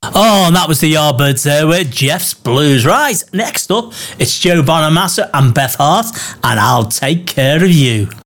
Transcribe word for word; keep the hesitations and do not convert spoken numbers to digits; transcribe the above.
Oh, and that was the Yardbirds there with Jeff's Blues. Right, next up, it's Joe Bonamassa and Beth Hart, and I'll Take Care of You.